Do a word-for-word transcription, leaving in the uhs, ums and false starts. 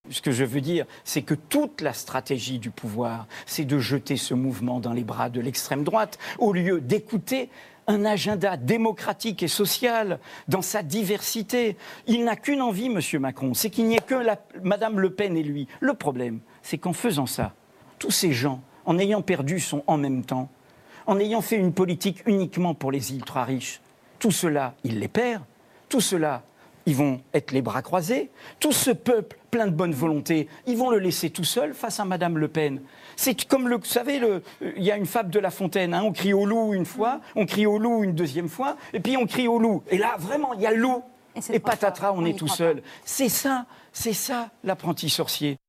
Ce que je veux dire, c'est que toute la stratégie du pouvoir, c'est de jeter ce mouvement dans les bras de l'extrême droite, au lieu d'écouter un agenda démocratique et social dans sa diversité. Il n'a qu'une envie, M. Macron, c'est qu'il n'y ait que la, Mme Le Pen et lui. Le problème, c'est qu'en faisant ça, tous ces gens, en ayant perdu son en même temps, en ayant fait une politique uniquement pour les ultra-riches, tout cela, il les perd. Tout cela, ils vont être les bras croisés. Tout ce peuple plein de bonne volonté, ils vont le laisser tout seul face à Mme Le Pen. C'est comme, le, vous savez, le, il y a une fable de La Fontaine, hein, on crie au loup une fois, on crie au loup une deuxième fois, et puis on crie au loup. Et là, vraiment, il y a le loup. Et, et patatras, on, on est tout seul. C'est ça, c'est ça l'apprenti sorcier.